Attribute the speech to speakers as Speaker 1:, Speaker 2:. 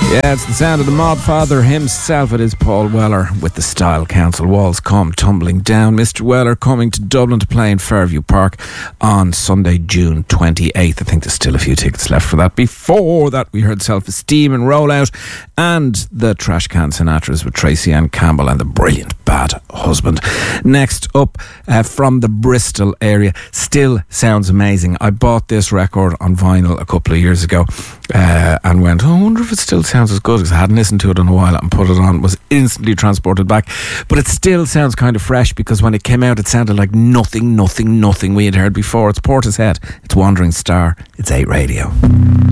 Speaker 1: Yeah, it's the sound of the Mod Father himself. It is Paul Weller with the Style Council. Walls come tumbling down. Mr. Weller coming to Dublin to play in Fairview Park on Sunday, June 28th. I think there's still a few tickets left for that. Before that, we heard Self-Esteem and Rollout and the Trash Can Sinatras with Tracy Ann Campbell and the brilliant Bad Husband. Next up, from the Bristol area, Still Sounds Amazing. I bought this record on vinyl a couple of years ago and went, I wonder if it still sounds as good, because I hadn't listened to it in a while, and put it on, was instantly transported back. But it still sounds kind of fresh, because when it came out it sounded like nothing we had heard before. It's Portishead, it's Wandering Star, it's 8 Radio.